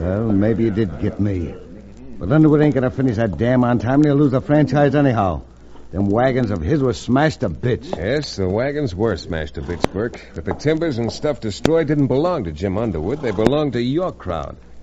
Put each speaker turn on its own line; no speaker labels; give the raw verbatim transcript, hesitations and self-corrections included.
Well, maybe you did get me. But Underwood ain't gonna finish that dam on time, and he'll lose the franchise anyhow. Them wagons of his were smashed to bits.
Yes, the wagons were smashed to bits, Burke. But the timbers and stuff destroyed didn't belong to Jim Underwood. They belonged to your crowd.